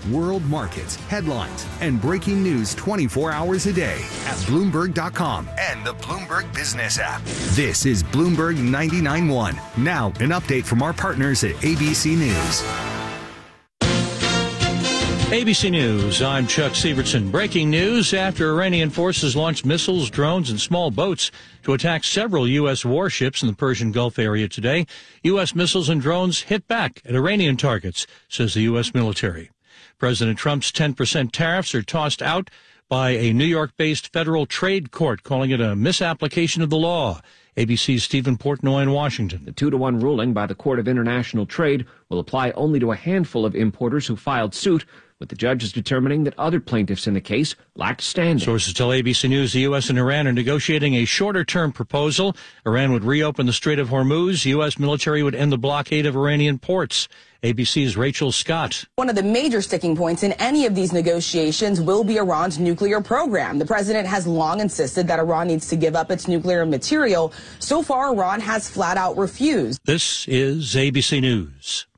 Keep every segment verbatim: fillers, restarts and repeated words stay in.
World markets, headlines, and breaking news twenty-four hours a day at Bloomberg dot com and the Bloomberg Business app. This is Bloomberg ninety-nine point one. Now, an update from our partners at A B C News. A B C News, I'm Chuck Sievertson. Breaking news after Iranian forces launched missiles, drones, and small boats to attack several U S warships in the Persian Gulf area today. U S missiles and drones hit back at Iranian targets, says the U S military. President Trump's ten percent tariffs are tossed out by a New York-based federal trade court, calling it a misapplication of the law. A B C's Stephen Portnoy in Washington. The two to one ruling by the Court of International Trade will apply only to a handful of importers who filed suit, with the judges determining that other plaintiffs in the case lacked standing. Sources tell A B C News the U S and Iran are negotiating a shorter-term proposal. Iran would reopen the Strait of Hormuz. U S military would end the blockade of Iranian ports. A B C's Rachel Scott. One of the major sticking points in any of these negotiations will be Iran's nuclear program. The president has long insisted that Iran needs to give up its nuclear material. So far, Iran has flat out refused. This is A B C News.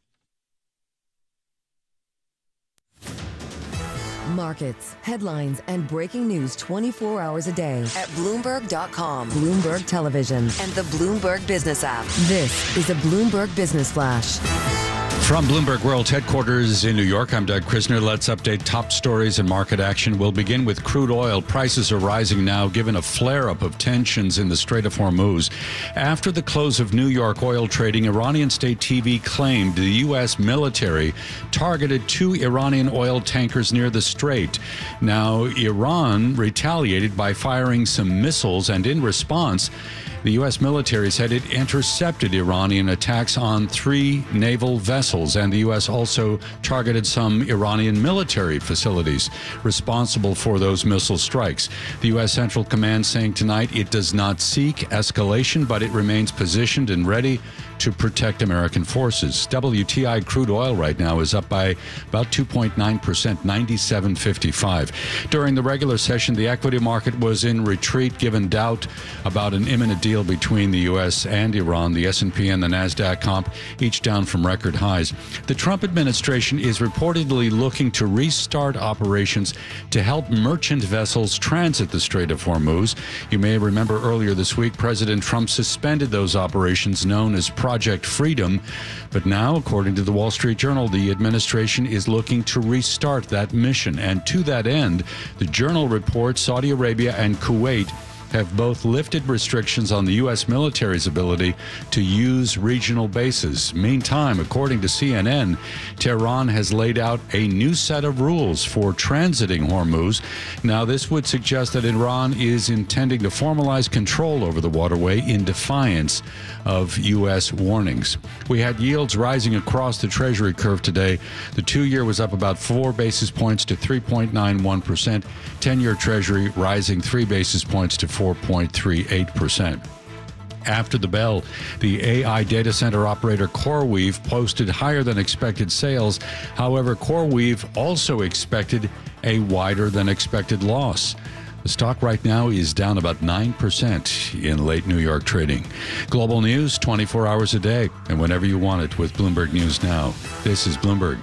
Markets, headlines, and breaking news twenty-four hours a day at Bloomberg dot com, Bloomberg Television, and the Bloomberg Business app. This is a Bloomberg Business Flash. From Bloomberg World Headquarters in New York, I'm Doug Krisner. Let's update top stories and market action. We'll begin with crude oil. Prices are rising now, given a flare-up of tensions in the Strait of Hormuz. After the close of New York oil trading, Iranian state T V claimed the U S military targeted two Iranian oil tankers near the strait. Now, Iran retaliated by firing some missiles, and in response, the U S military said it intercepted Iranian attacks on three naval vessels, and the U S also targeted some Iranian military facilities responsible for those missile strikes. The U S Central Command saying tonight it does not seek escalation, but it remains positioned and ready to protect American forces. W T I crude oil right now is up by about two point nine percent, ninety-seven fifty-five. During the regular session, the equity market was in retreat given doubt about an imminent deal between the U S and Iran. The S and P and the NASDAQ comp each down from record highs. The Trump administration is reportedly looking to restart operations to help merchant vessels transit the Strait of Hormuz. You may remember earlier this week, President Trump suspended those operations known as Project Freedom. But now, according to the Wall Street Journal, the administration is looking to restart that mission. And to that end, the Journal reports Saudi Arabia and Kuwait have both lifted restrictions on the U S military's ability to use regional bases. Meantime, according to C N N, Tehran has laid out a new set of rules for transiting Hormuz. Now, this would suggest that Iran is intending to formalize control over the waterway in defiance of U S warnings. We had yields rising across the Treasury curve today. The two-year was up about four basis points to three point nine one percent. ten-year Treasury rising three basis points to four point three eight percent. After the bell, the A I data center operator CoreWeave posted higher than expected sales. However, CoreWeave also expected a wider than expected loss. The stock right now is down about nine percent in late New York trading. Global news twenty-four hours a day and whenever you want it with Bloomberg News Now. This is Bloomberg.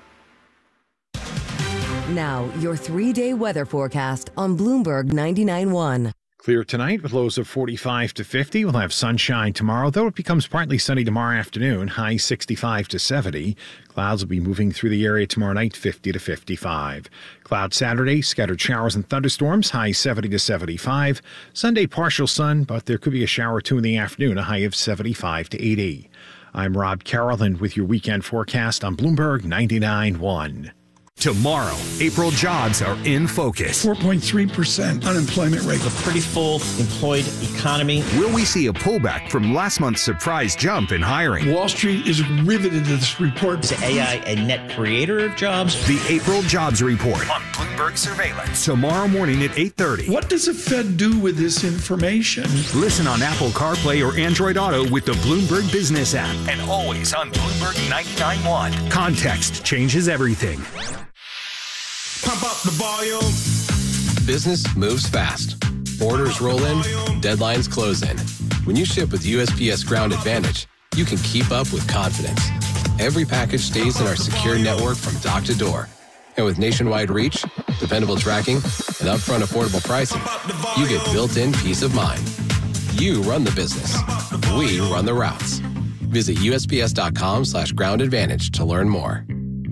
Now, your three-day weather forecast on Bloomberg ninety-nine point one. Clear tonight with lows of forty-five to fifty. We'll have sunshine tomorrow, though it becomes partly sunny tomorrow afternoon. High sixty-five to seventy. Clouds will be moving through the area tomorrow night, fifty to fifty-five. Cloud Saturday, scattered showers and thunderstorms, high seventy to seventy-five. Sunday, partial sun, but there could be a shower or two in the afternoon, a high of seventy-five to eighty. I'm Rob Carroll with your weekend forecast on Bloomberg ninety-nine point one. Tomorrow, April jobs are in focus. four point three percent unemployment rate. A pretty full employed economy. Will we see a pullback from last month's surprise jump in hiring? Wall Street is riveted to this report. Is A I a net creator of jobs? The April Jobs Report on Bloomberg Surveillance. Tomorrow morning at eight thirty. What does the Fed do with this information? Listen on Apple CarPlay or Android Auto with the Bloomberg Business app. And always on Bloomberg ninety-nine point one. Context changes everything. Pump up the volume. Business moves fast. Orders roll in, deadlines close in. When you ship with U S P S Ground Advantage, you can keep up with confidence. Every package stays in our secure network from dock to door. And with nationwide reach, dependable tracking, and upfront affordable pricing, you get built-in peace of mind. You run the business. We run the routes. Visit U S P S dot com slash ground advantage to learn more.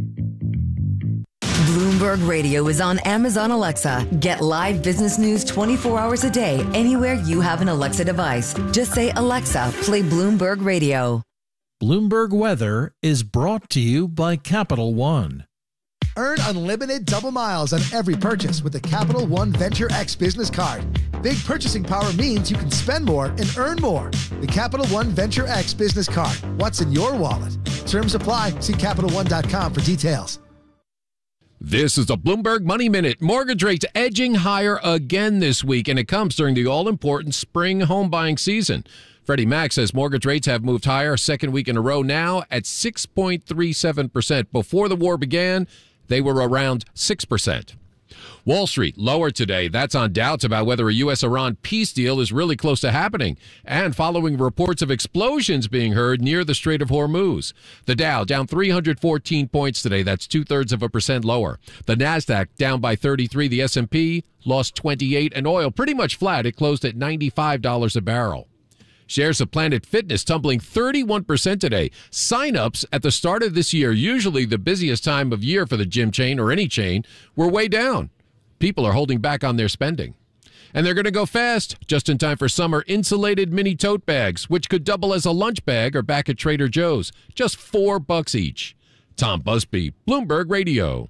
Bloomberg Radio is on Amazon Alexa. Get live business news twenty-four hours a day anywhere you have an Alexa device. Just say, Alexa, play Bloomberg Radio. Bloomberg Weather is brought to you by Capital One. Earn unlimited double miles on every purchase with the Capital One Venture X business card. Big purchasing power means you can spend more and earn more. The Capital One Venture X business card. What's in your wallet? Terms apply. See Capital One dot com for details. This is the Bloomberg Money Minute. Mortgage rates edging higher again this week, and it comes during the all-important spring home buying season. Freddie Mac says mortgage rates have moved higher a second week in a row now at six point three seven percent. Before the war began, they were around six percent. Wall Street lower today. That's on doubts about whether a U S Iran peace deal is really close to happening, and following reports of explosions being heard near the Strait of Hormuz. The Dow down three hundred fourteen points today. That's two-thirds of a percent lower. The Nasdaq down by thirty-three. The S and P lost twenty-eight. And oil pretty much flat. It closed at ninety-five dollars a barrel. Shares of Planet Fitness tumbling thirty-one percent today. Sign-ups at the start of this year, usually the busiest time of year for the gym chain or any chain, were way down. People are holding back on their spending. And they're going to go fast, just in time for summer insulated mini tote bags, which could double as a lunch bag, are back at Trader Joe's. Just four bucks each. Tom Busby, Bloomberg Radio.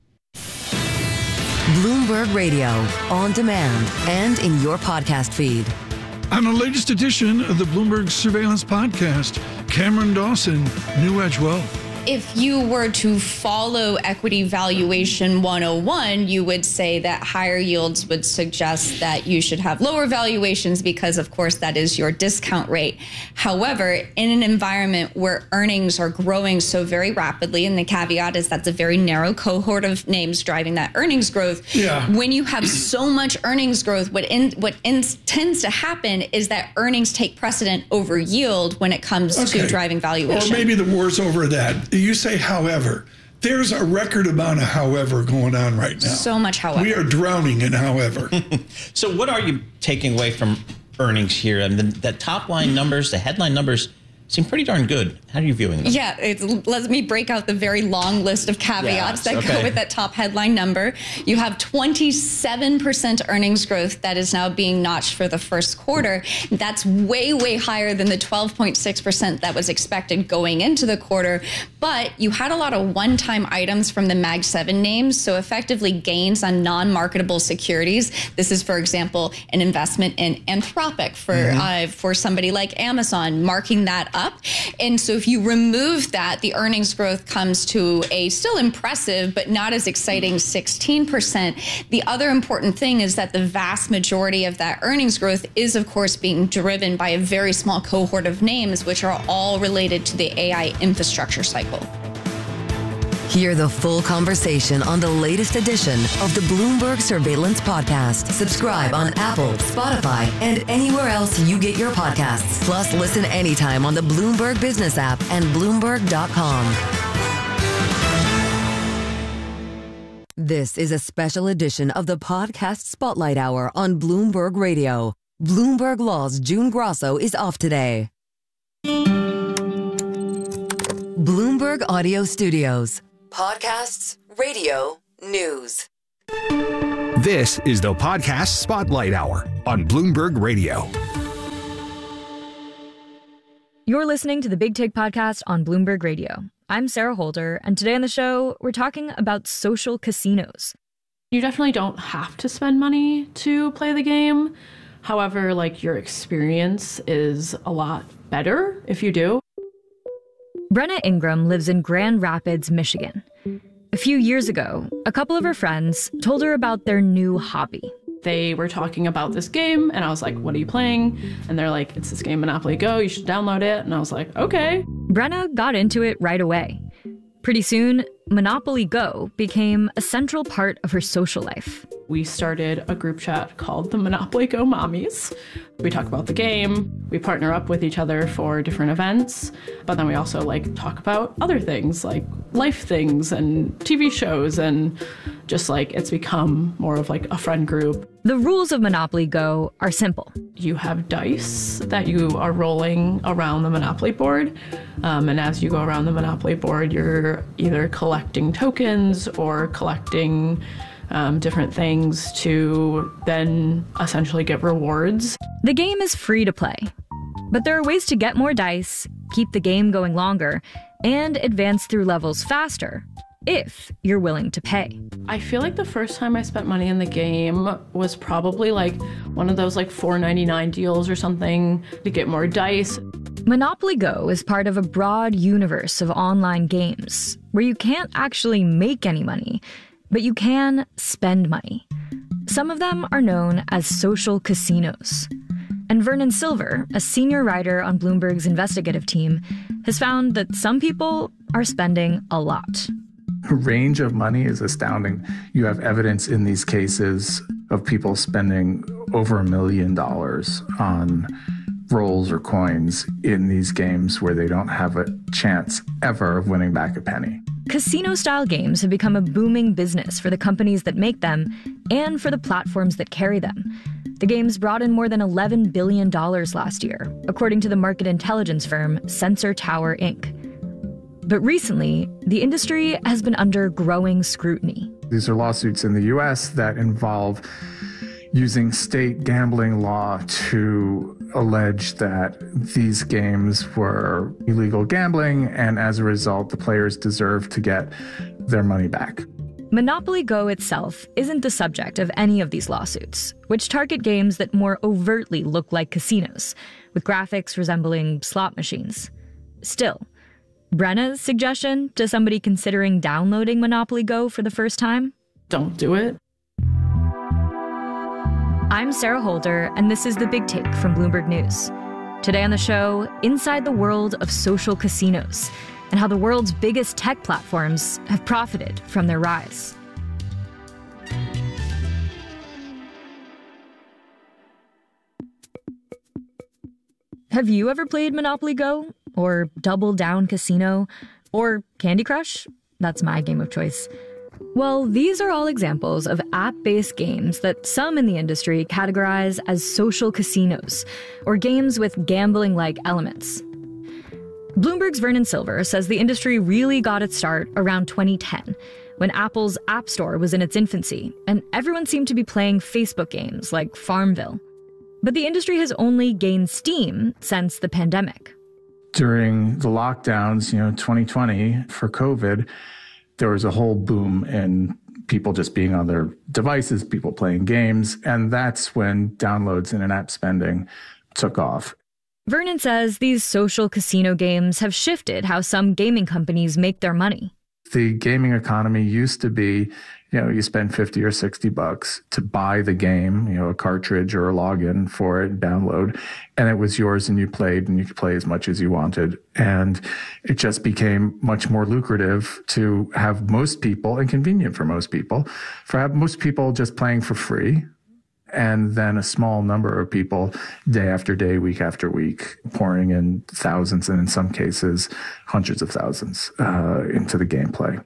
Bloomberg Radio, on demand and in your podcast feed. On the latest edition of the Bloomberg Surveillance Podcast, Cameron Dawson, New Edge Wealth. If you were to follow Equity Valuation one oh one, you would say that higher yields would suggest that you should have lower valuations because, of course, that is your discount rate. However, in an environment where earnings are growing so very rapidly, and the caveat is that's a very narrow cohort of names driving that earnings growth, yeah. when you have so much earnings growth, what, in, what in, tends to happen is that earnings take precedent over yield when it comes okay. to driving valuation. Or maybe the war's over that. You say, however. There's a record amount of however going on right now. So much however. We are drowning in however. So what are you taking away from earnings here? I mean, the, the top line numbers, the headline numbers seem pretty darn good. How are you viewing them? Yeah, it's, let me break out the very long list of caveats yes, that okay. go with that top headline number. You have twenty-seven percent earnings growth that is now being notched for the first quarter. That's way, way higher than the twelve point six percent that was expected going into the quarter. But you had a lot of one-time items from the Mag seven names, so effectively gains on non-marketable securities. This is, for example, an investment in Anthropic for, mm-hmm. uh, for somebody like Amazon, marking that up. And so if you remove that, the earnings growth comes to a still impressive, but not as exciting sixteen percent. The other important thing is that the vast majority of that earnings growth is, of course, being driven by a very small cohort of names, which are all related to the A I infrastructure cycle. Hear the full conversation on the latest edition of the Bloomberg Surveillance Podcast. Subscribe on Apple, Spotify, and anywhere else you get your podcasts. Plus, listen anytime on the Bloomberg Business app and Bloomberg dot com. This is a special edition of the Podcast Spotlight Hour on Bloomberg Radio. Bloomberg Law's June Grosso is off today. Bloomberg Audio Studios. Podcasts, radio, news. This is the Podcast Spotlight Hour on Bloomberg Radio. You're listening to the Big Take Podcast on Bloomberg Radio. I'm Sarah Holder, and today on the show, we're talking about social casinos. You definitely don't have to spend money to play the game. However, like, your experience is a lot better if you do. Brenna Ingram lives in Grand Rapids, Michigan. A few years ago, a couple of her friends told her about their new hobby. They were talking about this game, and I was like, what are you playing? And they're like, it's this game, Monopoly Go, you should download it. And I was like, okay. Brenna got into it right away. Pretty soon, Monopoly Go became a central part of her social life. We started a group chat called the Monopoly Go Mommies. We talk about the game, we partner up with each other for different events, but then we also like talk about other things like life things and T V shows, and just like it's become more of like a friend group. The rules of Monopoly Go are simple. You have dice that you are rolling around the Monopoly board, um, and as you go around the Monopoly board, you're either collecting tokens or collecting Um, different things to then essentially get rewards. The game is free to play, but there are ways to get more dice, keep the game going longer, and advance through levels faster, if you're willing to pay. I feel like the first time I spent money in the game was probably like one of those like four ninety-nine deals or something to get more dice. Monopoly Go is part of a broad universe of online games where you can't actually make any money, but you can spend money. Some of them are known as social casinos. And Vernon Silver, a senior writer on Bloomberg's investigative team, has found that some people are spending a lot. The range of money is astounding. You have evidence in these cases of people spending over a million dollars on rolls or coins in these games where they don't have a chance ever of winning back a penny. Casino-style games have become a booming business for the companies that make them and for the platforms that carry them. The games brought in more than eleven billion dollars last year, according to the market intelligence firm Sensor Tower, Incorporated. But recently, the industry has been under growing scrutiny. These are lawsuits in the U S that involve using state gambling law to allege that these games were illegal gambling, and as a result, the players deserve to get their money back. Monopoly Go itself isn't the subject of any of these lawsuits, which target games that more overtly look like casinos, with graphics resembling slot machines. Still, Brenna's suggestion to somebody considering downloading Monopoly Go for the first time? Don't do it. I'm Sarah Holder, and this is The Big Take from Bloomberg News. Today on the show, inside the world of social casinos and how the world's biggest tech platforms have profited from their rise. Have you ever played Monopoly Go? Or Double Down Casino? Or Candy Crush? That's my game of choice. Well, these are all examples of app-based games that some in the industry categorize as social casinos, or games with gambling-like elements. Bloomberg's Vernon Silver says the industry really got its start around twenty ten, when Apple's App Store was in its infancy, and everyone seemed to be playing Facebook games like Farmville. But the industry has only gained steam since the pandemic. During the lockdowns, you know, twenty twenty for COVID, there was a whole boom in people just being on their devices, people playing games, and that's when downloads and in-app spending took off. Vernon says these social casino games have shifted how some gaming companies make their money. The gaming economy used to be, you know, you spend fifty or sixty bucks to buy the game, you know, a cartridge or a login for it, download, and it was yours and you played and you could play as much as you wanted. And it just became much more lucrative to have most people, and convenient for most people, for have most people just playing for free. And then a small number of people day after day, week after week, pouring in thousands and in some cases hundreds of thousands uh, into the gameplay.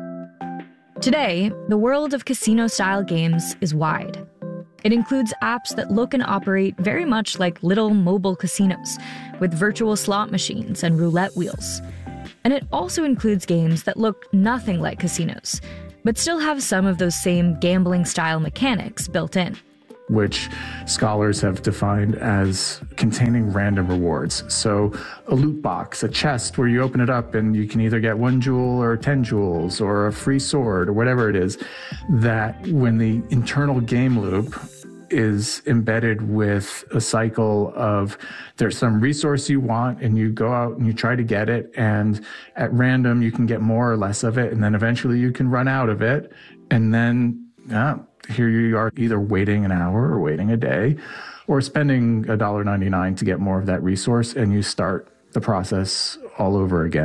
Today, the world of casino-style games is wide. It includes apps that look and operate very much like little mobile casinos, with virtual slot machines and roulette wheels. And it also includes games that look nothing like casinos, but still have some of those same gambling-style mechanics built in, which scholars have defined as containing random rewards. So a loot box, a chest where you open it up and you can either get one jewel or ten jewels or a free sword or whatever it is, that when the internal game loop is embedded with a cycle of there's some resource you want and you go out and you try to get it, and at random you can get more or less of it, and then eventually you can run out of it, and then yeah, here you are either waiting an hour or waiting a day or spending one dollar ninety-nine to get more of that resource, and you start the process all over again.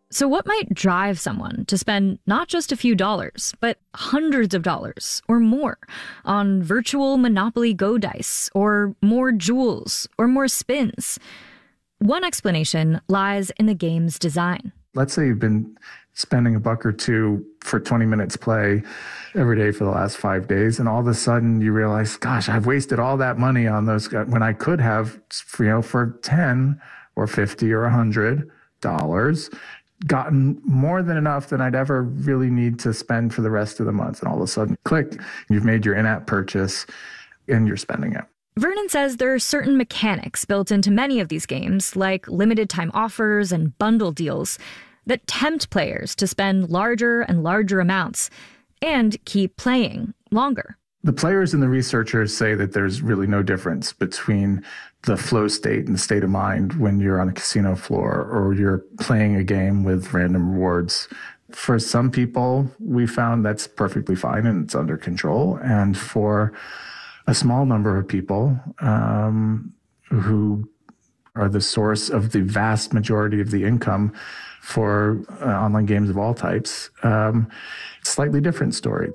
So what might drive someone to spend not just a few dollars, but hundreds of dollars or more on virtual Monopoly Go dice, or more jewels, or more spins? One explanation lies in the game's design. Let's say you've been spending a buck or two for twenty minutes play every day for the last five days, and all of a sudden you realize, gosh, I've wasted all that money on those when I could have, you know, for ten or fifty or one hundred dollars, gotten more than enough than I'd ever really need to spend for the rest of the month. And all of a sudden, click, you've made your in-app purchase and you're spending it. Vernon says there are certain mechanics built into many of these games, like limited time offers and bundle deals, that tempt players to spend larger and larger amounts and keep playing longer. The players and the researchers say that there's really no difference between the flow state and the state of mind when you're on a casino floor or you're playing a game with random rewards. For some people, we found that's perfectly fine and it's under control. And for a small number of people um, who are the source of the vast majority of the income for uh, online games of all types, um, slightly different story.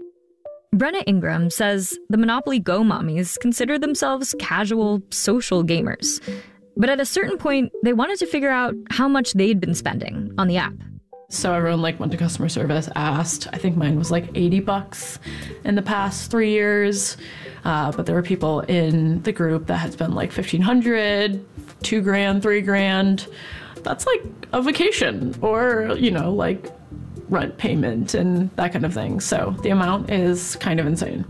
Brenna Ingram says the Monopoly Go mommies consider themselves casual, social gamers. But at a certain point, they wanted to figure out how much they'd been spending on the app. So everyone like went to customer service, asked. I think mine was like eighty bucks in the past three years. Uh, but there were people in the group that had spent like fifteen hundred, two grand, three grand. That's like a vacation or, you know, like rent payment and that kind of thing. So the amount is kind of insane.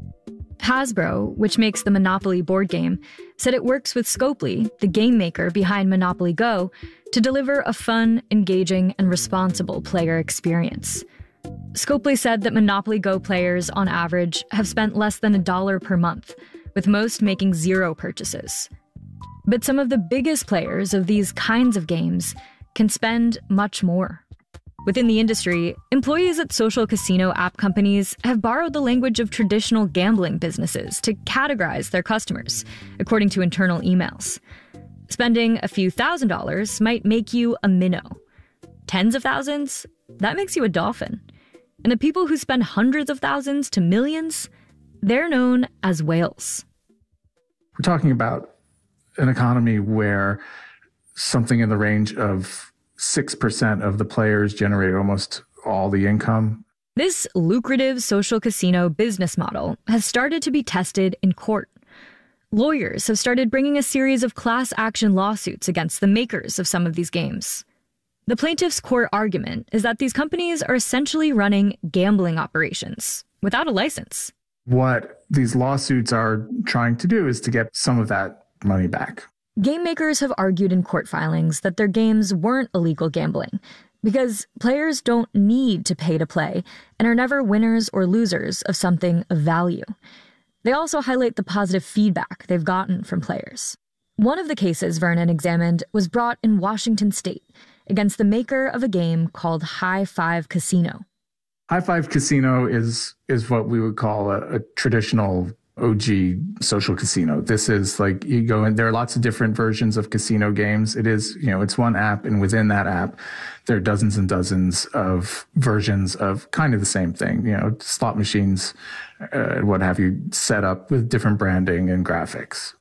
Hasbro, which makes the Monopoly board game, said it works with Scopely, the game maker behind Monopoly Go, to deliver a fun, engaging, and responsible player experience. Scopely said that Monopoly Go players, on average, have spent less than a dollar per month, with most making zero purchases. But some of the biggest players of these kinds of games can spend much more. Within the industry, employees at social casino app companies have borrowed the language of traditional gambling businesses to categorize their customers, according to internal emails. Spending a few thousand dollars might make you a minnow. Tens of thousands? That makes you a dolphin. And the people who spend hundreds of thousands to millions, they're known as whales. We're talking about an economy where something in the range of six percent of the players generate almost all the income. This lucrative social casino business model has started to be tested in court. Lawyers have started bringing a series of class action lawsuits against the makers of some of these games. The plaintiff's court argument is that these companies are essentially running gambling operations without a license. What these lawsuits are trying to do is to get some of that money back. Game makers have argued in court filings that their games weren't illegal gambling because players don't need to pay to play and are never winners or losers of something of value. They also highlight the positive feedback they've gotten from players. One of the cases Vernon examined was brought in Washington state against the maker of a game called High Five Casino. High Five Casino is is what we would call a, a traditional O G social casino. This is like you go in, there are lots of different versions of casino games. It is, you know, it's one app, and within that app, there are dozens and dozens of versions of kind of the same thing, you know, slot machines, uh, what have you, set up with different branding and graphics.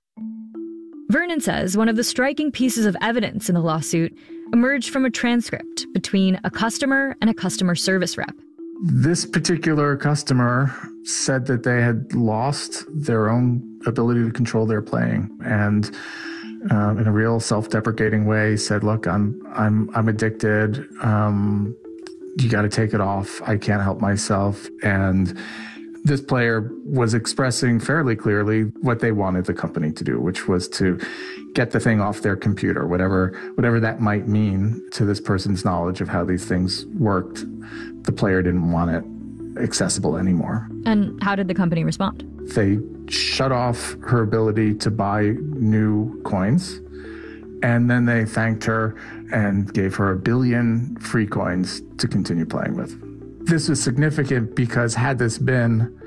Vernon says one of the striking pieces of evidence in the lawsuit emerged from a transcript between a customer and a customer service rep. This particular customer said that they had lost their own ability to control their playing, and uh, in a real self-deprecating way said, "Look, I'm I'm I'm addicted. Um, you got to take it off. I can't help myself." And this player was expressing fairly clearly what they wanted the company to do, which was to get the thing off their computer, whatever whatever that might mean to this person's knowledge of how these things worked. The player didn't want it accessible anymore. And how did the company respond? They shut off her ability to buy new coins, and then they thanked her and gave her a billion free coins to continue playing with. This was significant because had this been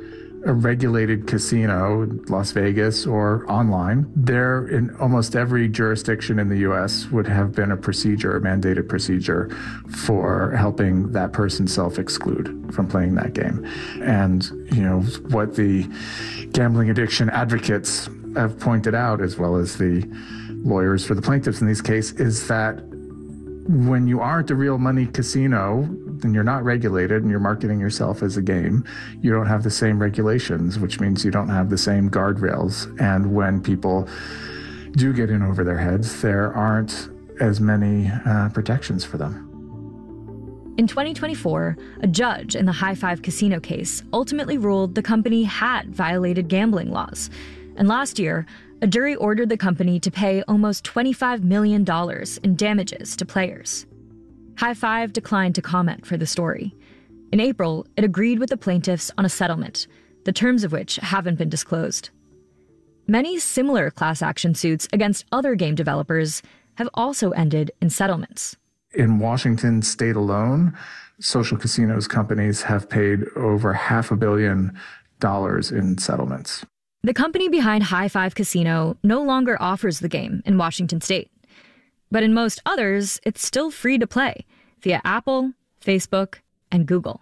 a regulated casino, Las Vegas, or online, there in almost every jurisdiction in the U S would have been a procedure, a mandated procedure for helping that person self-exclude from playing that game. And, you know, what the gambling addiction advocates have pointed out, as well as the lawyers for the plaintiffs in this case, is that when you aren't a real money casino, then you're not regulated and you're marketing yourself as a game, you don't have the same regulations, which means you don't have the same guardrails. And when people do get in over their heads, there aren't as many uh, protections for them. In twenty twenty-four, a judge in the High Five Casino case ultimately ruled the company had violated gambling laws. And last year, a jury ordered the company to pay almost twenty-five million dollars in damages to players. High Five declined to comment for the story. In April, it agreed with the plaintiffs on a settlement, the terms of which haven't been disclosed. Many similar class action suits against other game developers have also ended in settlements. In Washington state alone, social casinos companies have paid over half a billion dollars in settlements. The company behind High Five Casino no longer offers the game in Washington state. But in most others, it's still free to play via Apple, Facebook, and Google.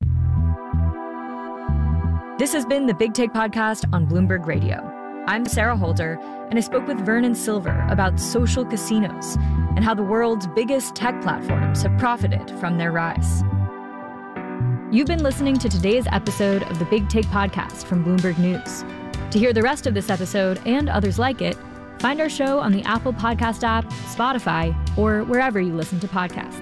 This has been the Big Take Podcast on Bloomberg Radio. I'm Sarah Holder, and I spoke with Vernon Silver about social casinos and how the world's biggest tech platforms have profited from their rise. You've been listening to today's episode of the Big Take Podcast from Bloomberg News. To hear the rest of this episode and others like it, find our show on the Apple Podcast app, Spotify, or wherever you listen to podcasts.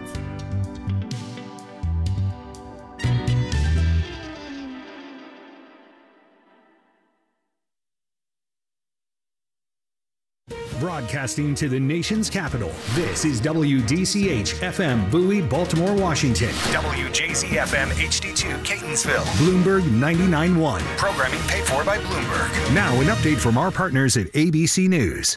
Broadcasting to the nation's capital, this is W D C H F M Bowie, Baltimore, Washington. W J Z F M H D two, Catonsville. Bloomberg ninety-nine point one. Programming paid for by Bloomberg. Now an update from our partners at A B C News.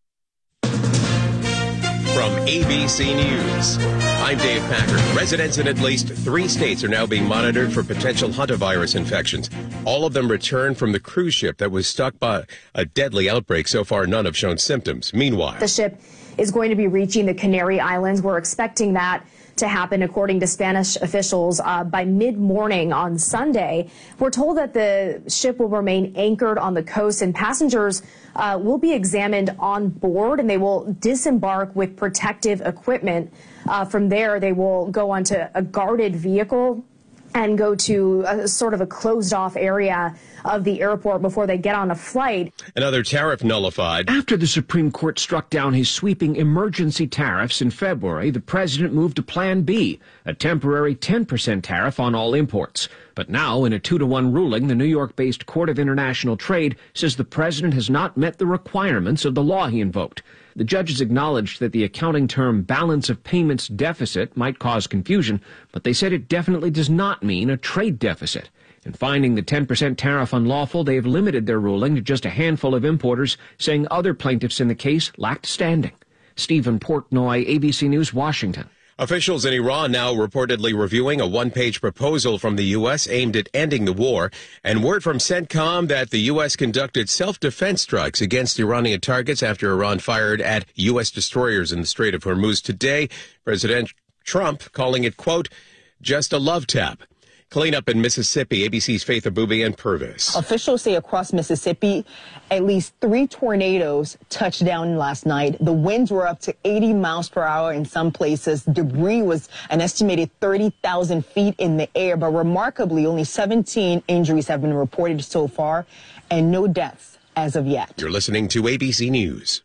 From A B C News, I'm Dave Packer. Residents in at least three states are now being monitored for potential hantavirus infections. All of them returned from the cruise ship that was stuck by a deadly outbreak. So far, none have shown symptoms. Meanwhile, the ship is going to be reaching the Canary Islands. We're expecting that to happen, according to Spanish officials, uh, by mid-morning on Sunday. We're told that the ship will remain anchored on the coast, and passengers uh, will be examined on board, and they will disembark with protective equipment. Uh, from there, they will go onto a guarded vehicle and go to a sort of a closed-off area of the airport before they get on a flight. Another tariff nullified. After the Supreme Court struck down his sweeping emergency tariffs in February, the president moved to Plan B, a temporary ten percent tariff on all imports. But now, in a two to one ruling, the New York-based Court of International Trade says the president has not met the requirements of the law he invoked. The judges acknowledged that the accounting term balance of payments deficit might cause confusion, but they said it definitely does not mean a trade deficit. In finding the ten percent tariff unlawful, they have limited their ruling to just a handful of importers, saying other plaintiffs in the case lacked standing. Stephen Portnoy, A B C News, Washington. Officials in Iran now reportedly reviewing a one-page proposal from the U S aimed at ending the war, and word from CENTCOM that the U S conducted self-defense strikes against Iranian targets after Iran fired at U S destroyers in the Strait of Hormuz today. President Trump calling it, quote, just a love tap. Cleanup in Mississippi, A B C's Faith Aboubi and Purvis. Officials say across Mississippi, at least three tornadoes touched down last night. The winds were up to eighty miles per hour in some places. Debris was an estimated thirty thousand feet in the air, but remarkably, only seventeen injuries have been reported so far and no deaths as of yet. You're listening to A B C News.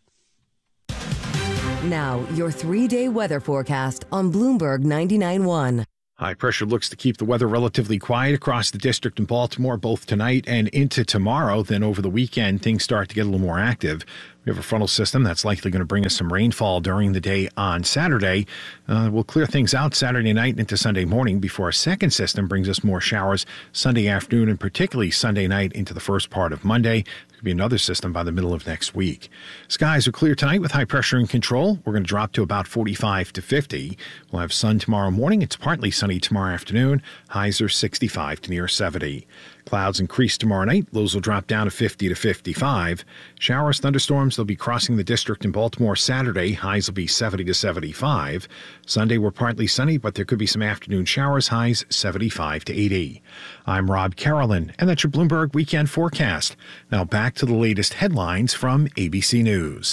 Now, your three-day weather forecast on Bloomberg ninety-nine point one. High pressure looks to keep the weather relatively quiet across the district in Baltimore, both tonight and into tomorrow. Then over the weekend, things start to get a little more active. We have a frontal system that's likely going to bring us some rainfall during the day on Saturday. Uh, we'll clear things out Saturday night into Sunday morning before a second system brings us more showers Sunday afternoon and particularly Sunday night into the first part of Monday. Could be another system by the middle of next week. Skies are clear tonight with high pressure in control. We're going to drop to about forty-five to fifty. We'll have sun tomorrow morning. It's partly sunny tomorrow afternoon. Highs are sixty-five to near seventy. Clouds increase tomorrow night. Lows will drop down to fifty to fifty-five. Showers, thunderstorms, they'll be crossing the district in Baltimore Saturday. Highs will be seventy to seventy-five. Sunday, we're partly sunny, but there could be some afternoon showers. Highs seventy-five to eighty. I'm Rob Carolyn, and that's your Bloomberg Weekend Forecast. Now back to the latest headlines from A B C News.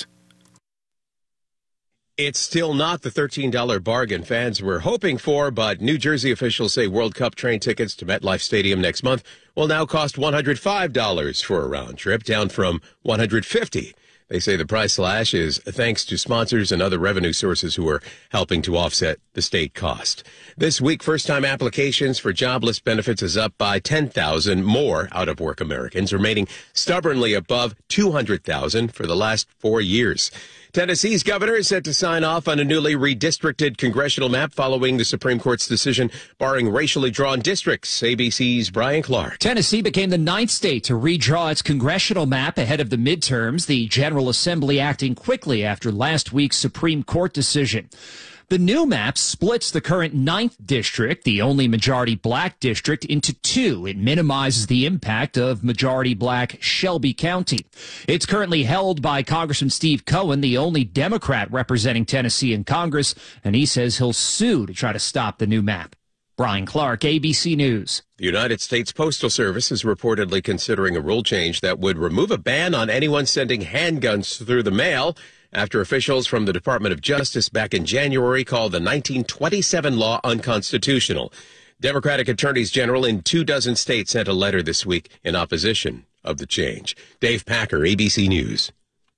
It's still not the thirteen dollars bargain fans were hoping for, but New Jersey officials say World Cup train tickets to MetLife Stadium next month will now cost one hundred five dollars for a round trip, down from one hundred fifty dollars. They say the price slash is thanks to sponsors and other revenue sources who are helping to offset the state cost. This week, first-time applications for jobless benefits is up by ten thousand more out-of-work Americans, remaining stubbornly above two hundred thousand for the last four years. Tennessee's governor is set to sign off on a newly redistricted congressional map following the Supreme Court's decision barring racially drawn districts. A B C's Brian Clark. Tennessee became the ninth state to redraw its congressional map ahead of the midterms, the General Assembly acting quickly after last week's Supreme Court decision. The new map splits the current ninth district, the only majority black district, into two. It minimizes the impact of majority black Shelby County. It's currently held by Congressman Steve Cohen, the only Democrat representing Tennessee in Congress, and he says he'll sue to try to stop the new map. Brian Clark, A B C News. The United States Postal Service is reportedly considering a rule change that would remove a ban on anyone sending handguns through the mail after officials from the Department of Justice back in January called the nineteen twenty-seven law unconstitutional. Democratic attorneys general in two dozen states sent a letter this week in opposition of the change. Dave Packer, A B C News.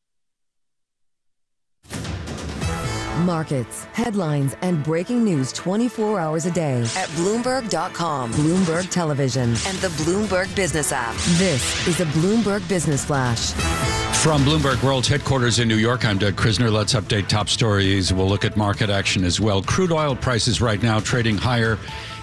Markets, headlines, and breaking news twenty-four hours a day at Bloomberg dot com, Bloomberg Television, and the Bloomberg Business app. This is a Bloomberg Business Flash. From Bloomberg World Headquarters in New York, I'm Doug Krisner. Let's update top stories. We'll look at market action as well. Crude oil prices right now trading higher.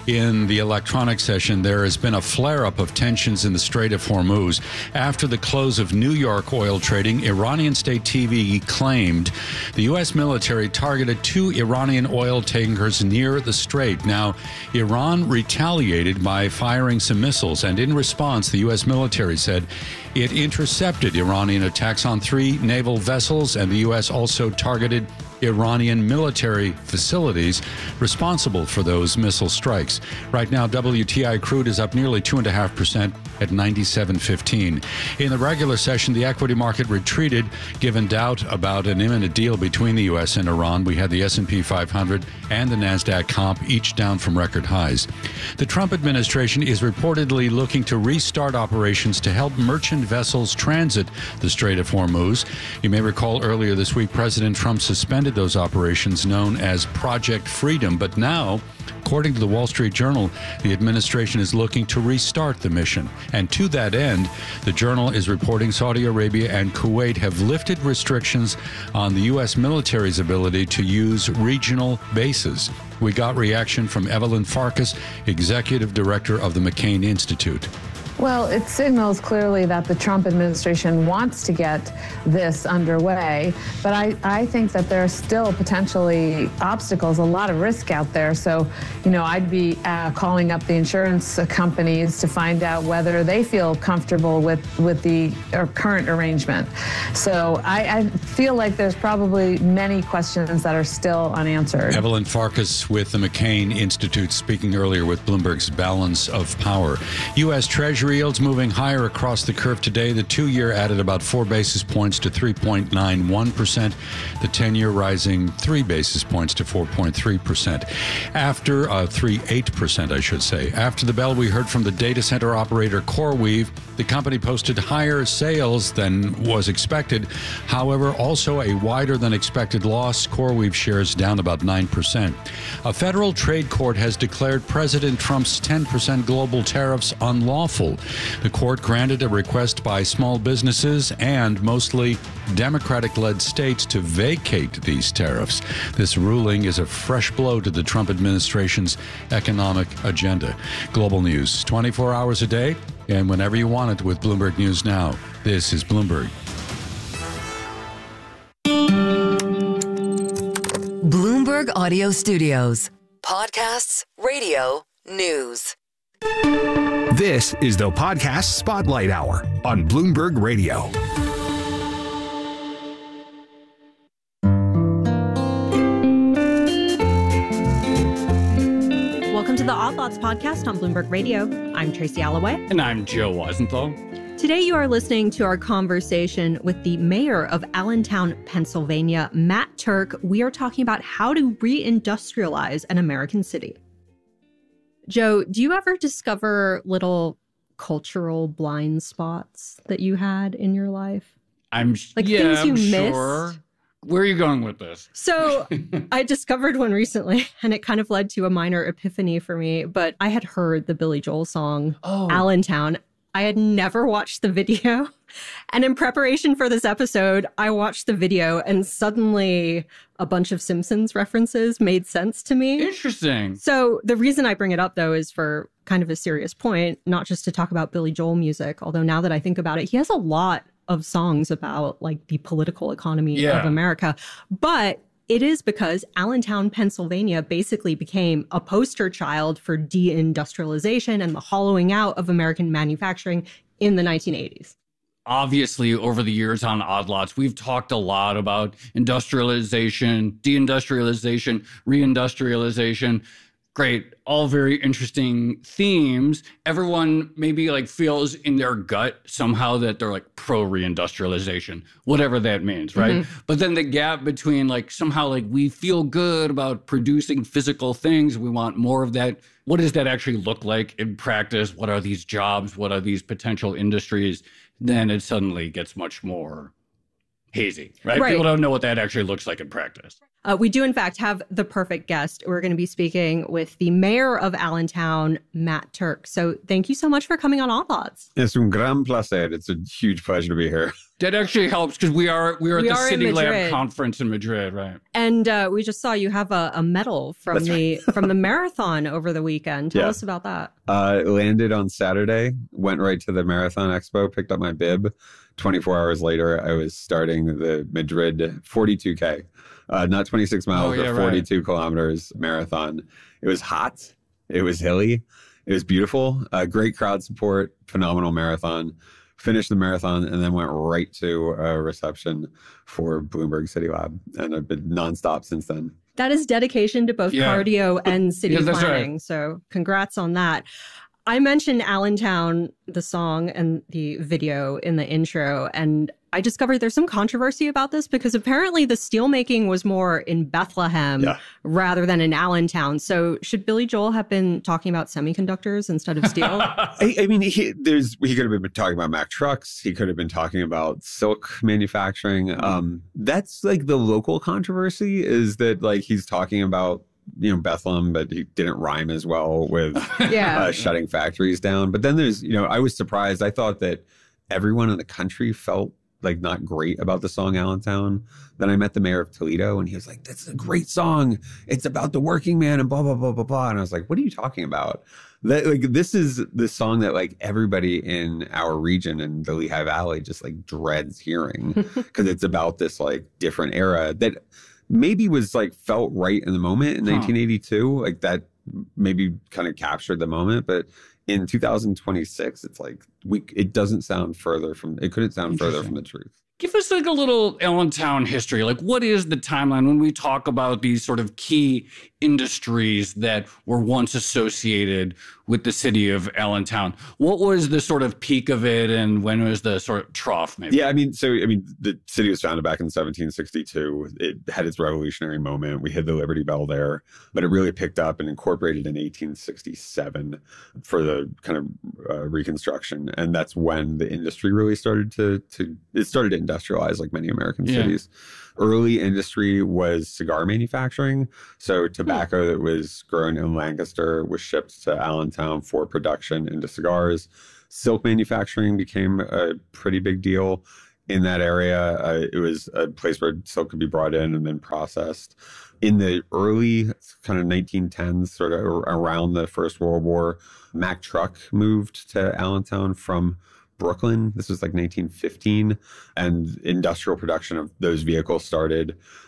In the electronic session, there has been a flare-up of tensions in the Strait of Hormuz. After the close of New York oil trading, Iranian state T V claimed the U S military targeted two Iranian oil tankers near the strait. Now, Iran retaliated by firing some missiles, and in response, the U S military said it intercepted Iranian attacks on three naval vessels, and the U S also targeted Iranian military facilities responsible for those missile strikes. Right now, W T I crude is up nearly two point five percent at ninety-seven fifteen. In the regular session, the equity market retreated given doubt about an imminent deal between the U S and Iran. We had the S and P five hundred and the NASDAQ comp each down from record highs. The Trump administration is reportedly looking to restart operations to help merchant vessels transit the Strait of Hormuz. You may recall earlier this week, President Trump suspended those operations known as Project Freedom. But now, according to the Wall Street Journal, the administration is looking to restart the mission. And to that end, the Journal is reporting Saudi Arabia and Kuwait have lifted restrictions on the U S military's ability to use regional bases. We got reaction from Evelyn Farkas, Executive Director of the McCain Institute. Well, it signals clearly that the Trump administration wants to get this underway, but I, I think that there are still potentially obstacles, a lot of risk out there. So, you know, I'd be uh, calling up the insurance companies to find out whether they feel comfortable with, with the uh, current arrangement. So I, I feel like there's probably many questions that are still unanswered. Evelyn Farkas with the McCain Institute speaking earlier with Bloomberg's Balance of Power. U S. Treasury yields moving higher across the curve today. The two-year added about four basis points to three point nine one percent. The ten-year rising three basis points to four point three percent. After uh, three point eight percent, I should say. After the bell, we heard from the data center operator CoreWeave. The company posted higher sales than was expected. However, also a wider than expected loss. CoreWeave shares down about nine percent. A federal trade court has declared President Trump's ten percent global tariffs unlawful. The court granted a request by small businesses and mostly Democratic-led states to vacate these tariffs. This ruling is a fresh blow to the Trump administration's economic agenda. Global news, twenty-four hours a day, and whenever you want it with Bloomberg News Now. This is Bloomberg. Bloomberg Audio Studios. Podcasts, radio, news. This is the Podcast Spotlight Hour on Bloomberg Radio. Welcome to the Odd Lots podcast on Bloomberg Radio. I'm Tracy Alloway. And I'm Joe Weisenthal. Today you are listening to our conversation with the mayor of Allentown, Pennsylvania, Matt Turk. We are talking about how to reindustrialize an American city. Joe, do you ever discover little cultural blind spots that you had in your life? I'm like yeah, things you I'm sure. missed? Where are you going with this? So I discovered one recently, and it kind of led to a minor epiphany for me. But I had heard the Billy Joel song, oh. Allentown. I had never watched the video. And in preparation for this episode, I watched the video, and suddenly a bunch of Simpsons references made sense to me. Interesting. So the reason I bring it up, though, is for kind of a serious point, not just to talk about Billy Joel music, although now that I think about it, he has a lot of songs about like the political economy yeah. of America. But it is because Allentown, Pennsylvania basically became a poster child for deindustrialization and the hollowing out of American manufacturing in the nineteen eighties. Obviously, over the years on Odd Lots, we've talked a lot about industrialization, deindustrialization, reindustrialization. Great. All very interesting themes. Everyone maybe like feels in their gut somehow that they're like pro reindustrialization, whatever that means, right? Mm-hmm. But then the gap between like somehow like we feel good about producing physical things. We want more of that. What does that actually look like in practice? What are these jobs? What are these potential industries? Then it suddenly gets much more hazy, right? Right. People don't know what that actually looks like in practice. Uh, we do, in fact, have the perfect guest. We're going to be speaking with the mayor of Allentown, Matt Turk. So thank you so much for coming on Odd Lots. Es un gran placer. It's a huge pleasure to be here. That actually helps because we are we are at we the are City Lab conference in Madrid, right? And uh, we just saw you have a, a medal from That's the right. from the marathon over the weekend. Tell Yeah. us about that. Uh, landed on Saturday, went right to the Marathon Expo, picked up my bib. twenty-four hours later, I was starting the Madrid forty-two K. Uh, not twenty-six miles, Oh, yeah, but forty-two kilometers marathon. It was hot. It was hilly. It was beautiful. Uh, great crowd support. Phenomenal marathon. Finished the marathon and then went right to a reception for Bloomberg City Lab. And I've been nonstop since then. That is dedication to both Yeah. cardio and city Yeah, that's planning. right. So congrats on that. I mentioned Allentown, the song and the video in the intro, and I discovered there's some controversy about this because apparently the steelmaking was more in Bethlehem Yeah. rather than in Allentown. So should Billy Joel have been talking about semiconductors instead of steel? I, I mean, he, there's he could have been talking about Mack trucks. He could have been talking about silk manufacturing. Um, that's like the local controversy is that like he's talking about, you know, Bethlehem, but he didn't rhyme as well with Yeah. uh, shutting factories down. But then there's, you know, I was surprised. I thought that everyone in the country felt like not great about the song Allentown. Then I met the mayor of Toledo and he was like, that's a great song. It's about the working man and blah, blah, blah, blah, blah. And I was like, what are you talking about? That like this is the song that like everybody in our region in the Lehigh Valley just like dreads hearing because it's about this like different era that maybe was like felt right in the moment in Huh. nineteen eighty-two. Like that maybe kind of captured the moment, but in two thousand twenty-six, it's like we it doesn't sound further from it couldn't sound further from the truth. Give us like a little Allentown history. Like, what is the timeline when we talk about these sort of key industries that were once associated with the city of Allentown? What was the sort of peak of it, and when was the sort of trough? Maybe. Yeah, I mean, so I mean, the city was founded back in seventeen sixty-two. It had its revolutionary moment. We hit the Liberty Bell there, but it really picked up and incorporated in eighteen sixty-seven for the kind of uh, reconstruction, and that's when the industry really started to to it started to industrialize like many American Yeah. cities. Early industry was cigar manufacturing. So tobacco that was grown in Lancaster was shipped to Allentown for production into cigars. Silk manufacturing became a pretty big deal in that area. Uh, it was a place where silk could be brought in and then processed. In the early kind of nineteen tens, sort of around the First World War, Mack Truck moved to Allentown from Brooklyn. This was like nineteen fifteen, and industrial production of those vehicles started.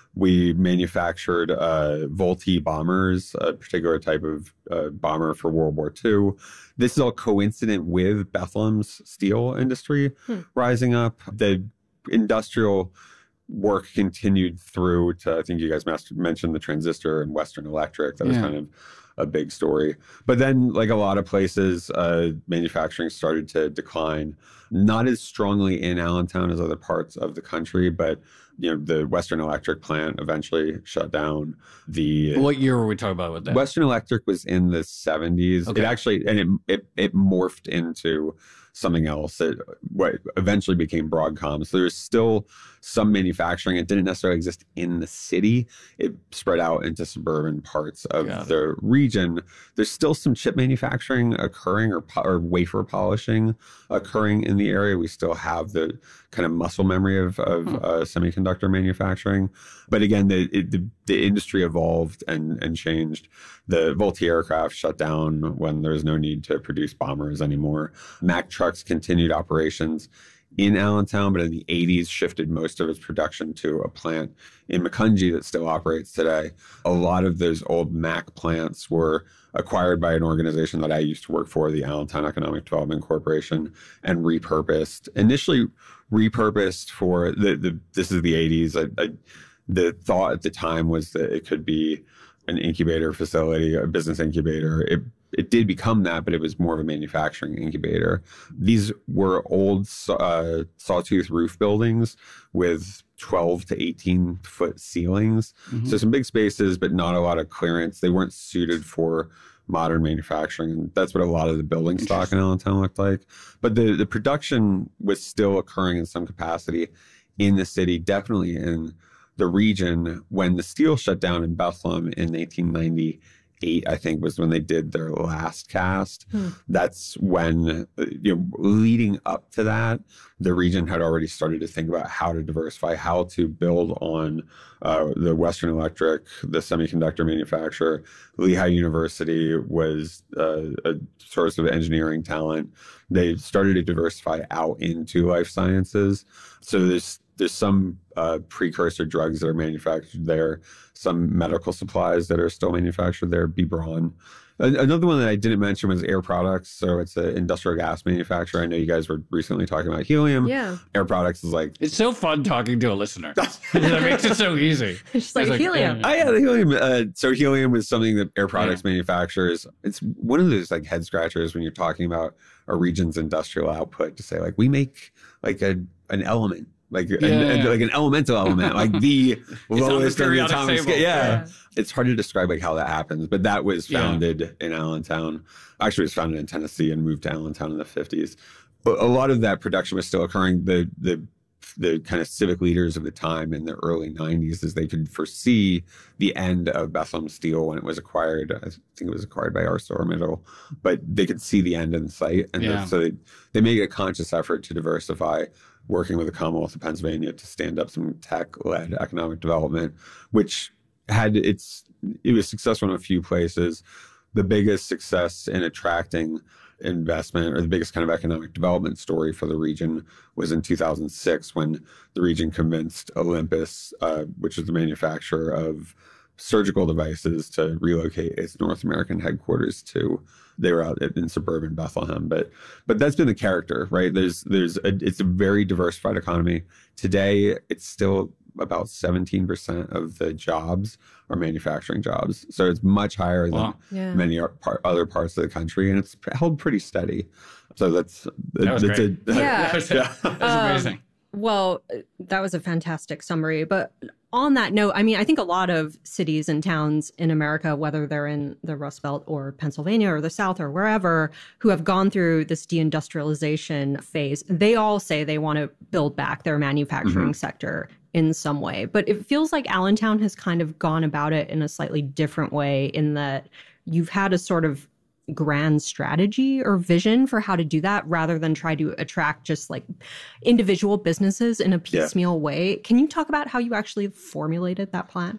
We manufactured uh, Vultee bombers, a particular type of uh, bomber for World War Two. This is all coincident with Bethlehem's steel industry hmm. rising up. The industrial work continued through to, I think you guys mentioned the transistor and Western Electric. That was yeah. kind of a big story. But then, like a lot of places, uh, manufacturing started to decline. Not as strongly in Allentown as other parts of the country, but you know, the Western Electric plant eventually shut down. The what year were we talking about with that? Western Electric was in the seventies. Okay. It actually, and it, it it morphed into something else that what eventually became Broadcom. So there's still some manufacturing. It didn't necessarily exist in the city. It spread out into suburban parts of Got the it. region. There's still some chip manufacturing occurring or, or wafer polishing occurring in the area. We still have the kind of muscle memory of, of hmm. uh, semiconductor manufacturing. But again, the, it, the the industry evolved and, and changed. The Vultee aircraft shut down when there was no need to produce bombers anymore. Mack Trucks continued operations in Allentown, but in the eighties shifted most of its production to a plant in Macungie that still operates today. A lot of those old Mack plants were acquired by an organization that I used to work for, the Allentown Economic Development Corporation, and repurposed. Initially repurposed for the, the this is the eighties. I, I, the thought at the time was that it could be an incubator facility, a business incubator. It it did become that, but it was more of a manufacturing incubator. These were old uh, sawtooth roof buildings with twelve to eighteen foot ceilings. Mm-hmm. So some big spaces, but not a lot of clearance. They weren't suited for modern manufacturing. And that's what a lot of the building stock in Allentown looked like. But the, the production was still occurring in some capacity in the city, definitely in the region. When the steel shut down in Bethlehem in nineteen ninety-eight, I think, was when they did their last cast. Hmm. That's when, you know, leading up to that, the region had already started to think about how to diversify, how to build on uh, the Western Electric, the semiconductor manufacturer. Lehigh University was uh, a source of engineering talent. They started to diversify out into life sciences. So there's There's some uh, precursor drugs that are manufactured there, some medical supplies that are still manufactured there, B. Braun. Another one that I didn't mention was Air Products. So it's an industrial gas manufacturer. I know you guys were recently talking about helium. Yeah. Air Products is like... It's so fun talking to a listener. That makes it so easy. It's just like, like helium. Oh, yeah, the helium. Uh, so helium is something that Air Products yeah. manufactures. It's one of those like head scratchers when you're talking about a region's industrial output to say, like, we make like a an element. Like, yeah, an, yeah. like an elemental element, like the lowest on the atomic scale. Yeah. yeah. It's hard to describe like how that happens, but that was founded yeah. in Allentown. Actually, it was founded in Tennessee and moved to Allentown in the fifties. But a lot of that production was still occurring. The the the kind of civic leaders of the time in the early nineties, as they could foresee the end of Bethlehem Steel when it was acquired. I think it was acquired by ArcelorMittal, but they could see the end in sight. And yeah. so they, they made a conscious effort to diversify, working with the Commonwealth of Pennsylvania to stand up some tech-led economic development, which had its, it was successful in a few places. The biggest success in attracting investment, or the biggest kind of economic development story for the region, was in two thousand six when the region convinced Olympus, uh, which is the manufacturer of surgical devices, to relocate its North American headquarters to, they were out in suburban Bethlehem. But but that's been the character, right? There's there's a, it's a very diversified economy. Today, it's still about seventeen percent of the jobs are manufacturing jobs. So it's much higher than wow. yeah. many other parts of the country, and it's held pretty steady. So that's, that was that's great. A, yeah. that was, yeah. that was amazing. Um, well, that was a fantastic summary. But on that note, I mean, I think a lot of cities and towns in America, whether they're in the Rust Belt or Pennsylvania or the South or wherever, who have gone through this deindustrialization phase, they all say they want to build back their manufacturing mm-hmm. sector in some way. But it feels like Allentown has kind of gone about it in a slightly different way, in that you've had a sort of grand strategy or vision for how to do that, rather than try to attract just like individual businesses in a piecemeal yeah. way. Can you talk about how you actually formulated that plan?